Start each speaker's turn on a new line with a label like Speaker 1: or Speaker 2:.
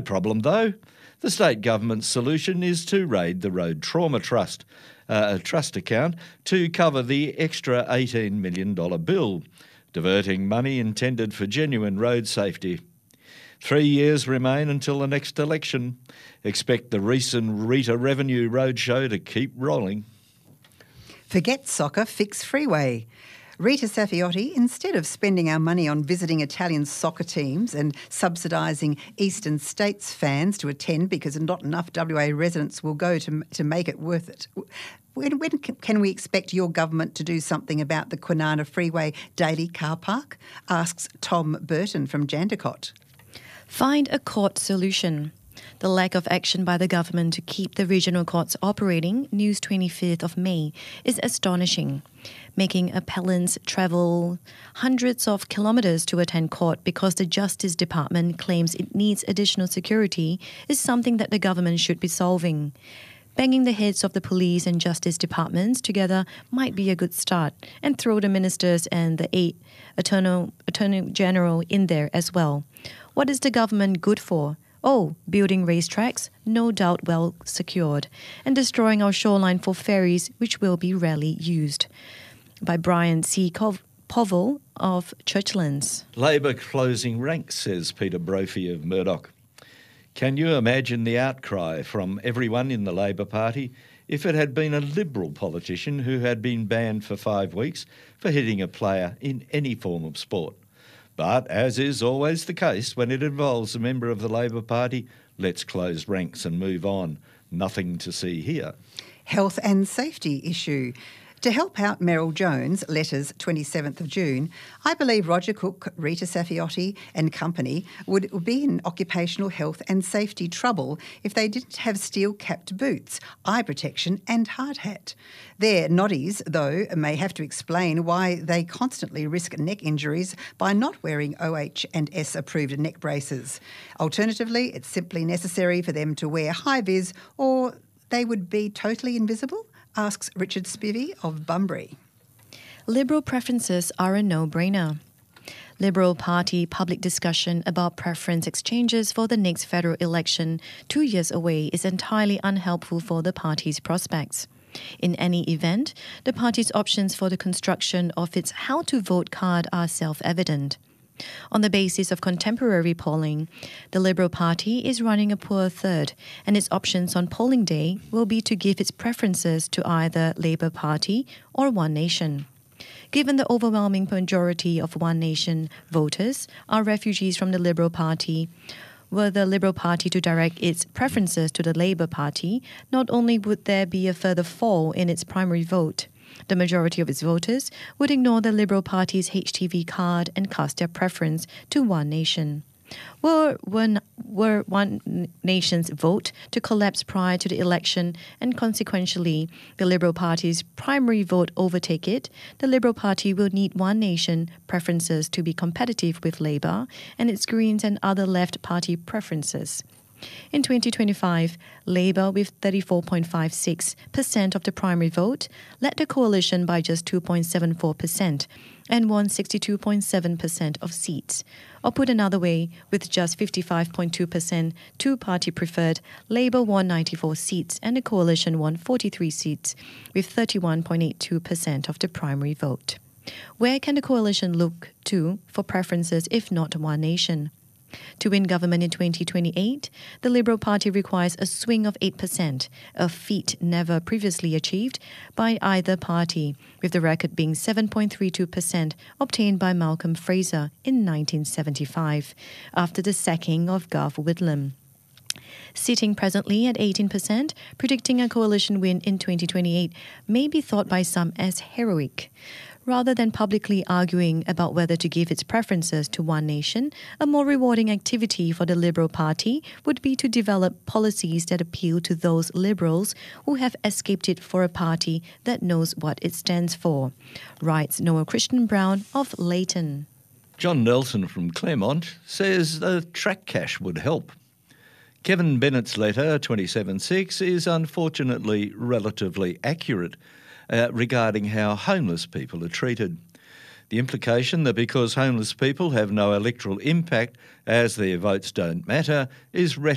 Speaker 1: problem though. The state government's solution is to raid the Road Trauma Trust, a trust account, to cover the extra $18 million bill, diverting money intended for genuine road safety. 3 years remain until the next election. Expect the recent Rita Revenue Roadshow to keep rolling.
Speaker 2: Forget soccer, fix freeway. Rita Safiotti, instead of spending our money on visiting Italian soccer teams and subsidising Eastern States fans to attend because not enough WA residents will go to make it worth it, when can we expect your government to do something about the Kwinana Freeway daily car park? Asks Tom Burton from Jandakot.
Speaker 3: Find a court solution. The lack of action by the government to keep the regional courts operating, News 25th of May, is astonishing. Making appellants travel hundreds of kilometres to attend court because the Justice Department claims it needs additional security is something that the government should be solving. Banging the heads of the police and justice departments together might be a good start, and throw the ministers and the Attorney General in there as well. What is the government good for? Oh, building racetracks, no doubt well secured, and destroying our shoreline for ferries, which will be rarely used. By Brian C. Povell of Churchlands.
Speaker 1: Labor closing ranks, says Peter Brophy of Murdoch. Can you imagine the outcry from everyone in the Labor Party if it had been a Liberal politician who had been banned for 5 weeks for hitting a player in any form of sport? But, as is always the case when it involves a member of the Labor Party, let's close ranks and move on. Nothing to see here.
Speaker 2: Health and safety issue. To help out Meryl Jones, letters 27th of June, I believe Roger Cook, Rita Safiotti and company would be in occupational health and safety trouble if they didn't have steel-capped boots, eye protection and hard hat. Their noddies, though, may have to explain why they constantly risk neck injuries by not wearing OH and S approved neck braces. Alternatively, it's simply necessary for them to wear high-vis or they would be totally invisible, asks Richard Spivey of Bunbury.
Speaker 3: Liberal preferences are a no-brainer. Liberal Party public discussion about preference exchanges for the next federal election 2 years away is entirely unhelpful for the party's prospects. In any event, the party's options for the construction of its how-to-vote card are self-evident. On the basis of contemporary polling, the Liberal Party is running a poor third, and its options on polling day will be to give its preferences to either Labour Party or One Nation. Given the overwhelming majority of One Nation voters are refugees from the Liberal Party, were the Liberal Party to direct its preferences to the Labour Party, not only would there be a further fall in its primary vote, the majority of its voters would ignore the Liberal Party's HTV card and cast their preference to One Nation. Were One Nation's vote to collapse prior to the election and consequentially the Liberal Party's primary vote overtake it, the Liberal Party will need One Nation preferences to be competitive with Labour and its Greens and other left party preferences. In 2025, Labour, with 34.56% of the primary vote, led the coalition by just 2.74% and won 62.7% of seats. Or put another way, with just 55.2% two-party preferred, Labour won 94 seats and the coalition won 43 seats, with 31.82% of the primary vote. Where can the coalition look to for preferences if not One Nation? To win government in 2028, the Liberal Party requires a swing of 8%, a feat never previously achieved by either party, with the record being 7.32% obtained by Malcolm Fraser in 1975, after the sacking of Gough Whitlam. Sitting presently at 18%, predicting a coalition win in 2028 may be thought by some as heroic. Rather than publicly arguing about whether to give its preferences to One Nation, a more rewarding activity for the Liberal Party would be to develop policies that appeal to those Liberals who have escaped it for a party that knows what it stands for, writes Noah Christian Brown of Leighton.
Speaker 1: John Nelson from Claremont says the track cash would help. Kevin Bennett's letter, 27.6, is unfortunately relatively accurate regarding how homeless people are treated. The implication that because homeless people have no electoral impact as their votes don't matter is